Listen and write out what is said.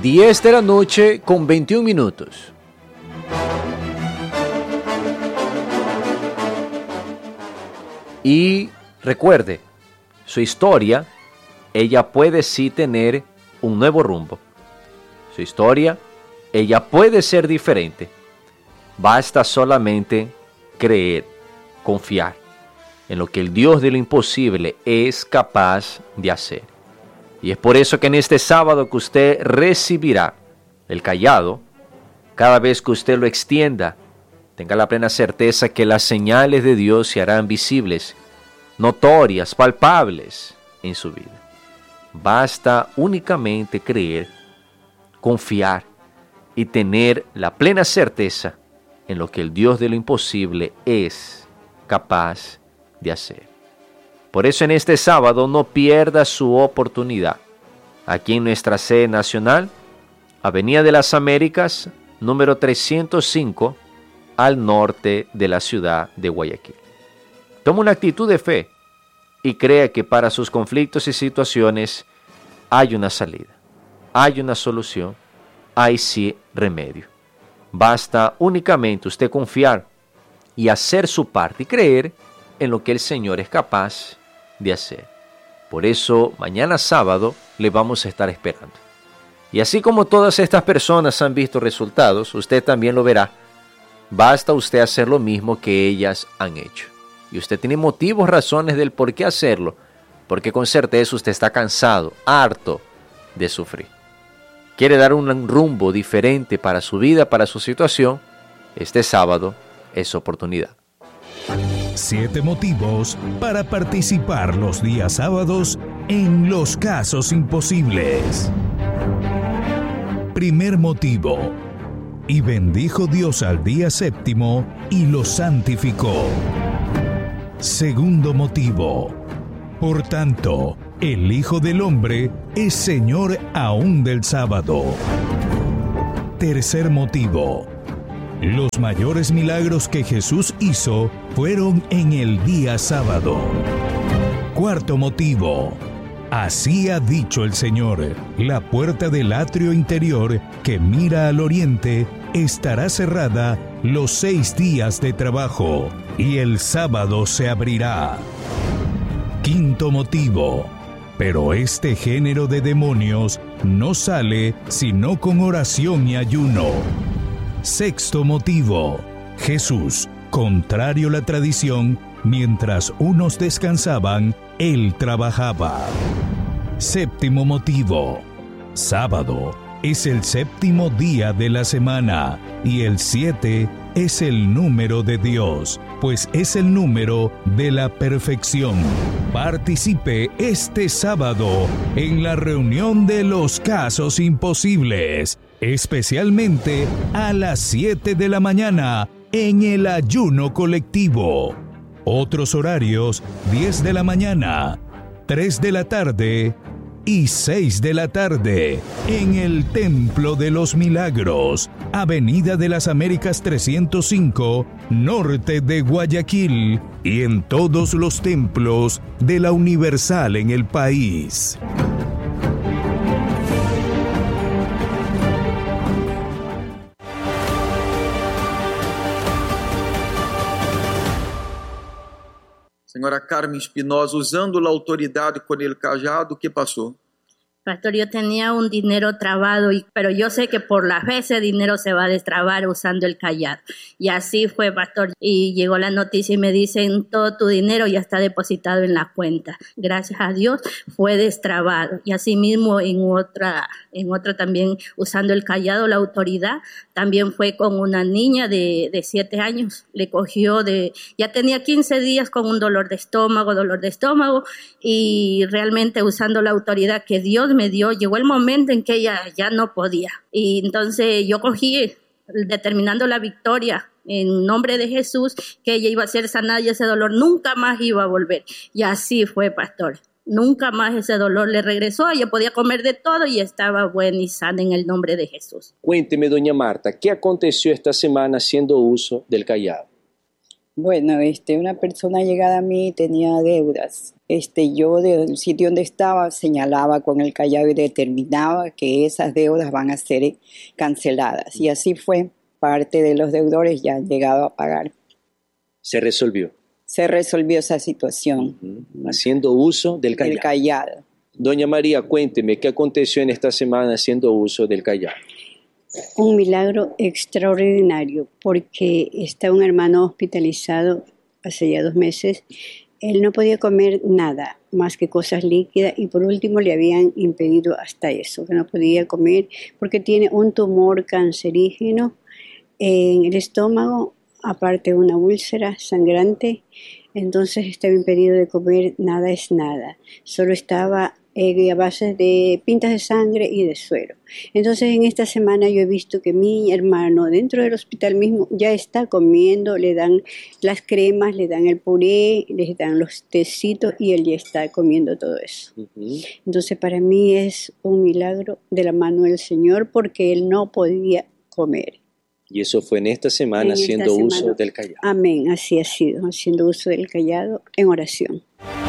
10 de la noche con 21 minutos. Y recuerde, su historia, ella puede sí tener un nuevo rumbo. Su historia, ella puede ser diferente. Basta solamente creer, confiar en lo que el Dios de lo imposible es capaz de hacer. Y es por eso que en este sábado que usted recibirá el cayado, cada vez que usted lo extienda, tenga la plena certeza que las señales de Dios se harán visibles, notorias, palpables en su vida. Basta únicamente creer, confiar y tener la plena certeza en lo que el Dios de lo imposible es capaz de hacer. Por eso en este sábado no pierda su oportunidad. Aquí en nuestra sede nacional, Avenida de las Américas, número 305, al norte de la ciudad de Guayaquil. Toma una actitud de fe y crea que para sus conflictos y situaciones hay una salida, hay una solución, hay sí remedio. Basta únicamente usted confiar y hacer su parte y creer en lo que el Señor es capaz de hacer. Por eso mañana sábado le vamos a estar esperando. Y así como todas estas personas han visto resultados, usted también lo verá. Basta usted hacer lo mismo que ellas han hecho. Y usted tiene motivos, razones del por qué hacerlo, porque con certeza usted está cansado, harto de sufrir. Quiere dar un rumbo diferente para su vida, para su situación. Este sábado es oportunidad. 7 motivos para participar los días sábados en Los Casos Imposibles. Primer motivo. Y bendijo Dios al día séptimo y lo santificó. Segundo motivo. Por tanto, el Hijo del Hombre es Señor aún del sábado. Tercer motivo. Los mayores milagros que Jesús hizo fueron en el día sábado. Cuarto motivo. Así ha dicho el Señor: la puerta del atrio interior que mira al oriente estará cerrada los 6 días de trabajo, y el sábado se abrirá. Quinto motivo. Pero este género de demonios no sale sino con oración y ayuno. Sexto motivo. Jesús, contrario a la tradición, mientras unos descansaban, él trabajaba. Séptimo motivo. Sábado es el 7º día de la semana y el 7 es el número de Dios, pues es el número de la perfección. Participe este sábado en la reunión de Los Casos Imposibles, especialmente a las 7 de la mañana en el ayuno colectivo. Otros horarios: 10 de la mañana, 3 de la tarde y 6 de la tarde en el Templo de los Milagros, Avenida de las Américas 305, norte de Guayaquil, y en todos los templos de la Universal en el país. Senhora Carmen Espinosa, usando a autoridade com el cajado, o que passou? Pastor, yo tenía un dinero trabado, pero yo sé que por la fe ese dinero se va a destrabar usando el cayado. Y así fue, pastor. Y llegó la noticia y me dicen: todo tu dinero ya está depositado en la cuenta. Gracias a Dios fue destrabado. Y así mismo en otra también, usando el cayado, la autoridad, también fue con una niña de 7 años. Le cogió ya tenía 15 días con un dolor de estómago, y realmente usando la autoridad que Dios me dio, llegó el momento en que ella ya no podía. Y entonces yo cogí, determinando la victoria en nombre de Jesús, que ella iba a ser sanada y ese dolor nunca más iba a volver. Y así fue, pastor. Nunca más ese dolor le regresó. Ella podía comer de todo y estaba buena y sana en el nombre de Jesús. Cuénteme, doña Marta, ¿qué aconteció esta semana haciendo uso del cayado? Bueno, una persona llegada a mí tenía deudas. yo del sitio donde estaba señalaba con el callado y determinaba que esas deudas van a ser canceladas. Y así fue. Parte de los deudores ya han llegado a pagar. Se resolvió. Se resolvió esa situación. Haciendo uso del callado. El callado. Doña María, cuénteme, ¿qué aconteció en esta semana haciendo uso del callado? Un milagro extraordinario, porque está un hermano hospitalizado hace ya 2 meses. Él no podía comer nada más que cosas líquidas y por último le habían impedido hasta eso, que no podía comer porque tiene un tumor cancerígeno en el estómago, aparte una úlcera sangrante. Entonces estaba impedido de comer nada es nada. Solo estaba a base de pintas de sangre y de suero. Entonces en esta semana yo he visto que mi hermano dentro del hospital mismo ya está comiendo, le dan las cremas, le dan el puré, le dan los tecitos y él ya está comiendo todo eso. Entonces para mí es un milagro de la mano del Señor porque él no podía comer. Y eso fue en esta semana haciendo uso del callado. Amén, así ha sido, haciendo uso del callado en oración.